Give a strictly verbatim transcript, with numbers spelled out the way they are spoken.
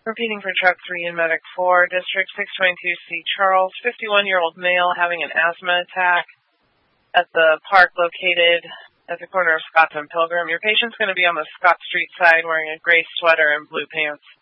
Repeating for truck three and medic four, District six twenty-two C. Charles, fifty-one-year-old male having an asthma attack at the park located at the corner of Scott and Pilgrim. Your patient's going to be on the Scott Street side wearing a gray sweater and blue pants.